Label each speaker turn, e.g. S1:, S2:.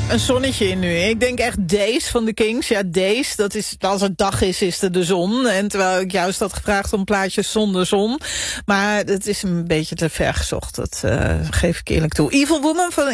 S1: een zonnetje in nu. Ik denk echt Days van de Kings. Ja, Days, dat is, als het dag is er de zon. En terwijl ik juist had gevraagd om plaatjes zonder zon. Maar het is een beetje te ver gezocht. Dat geef ik eerlijk toe. Evil Woman van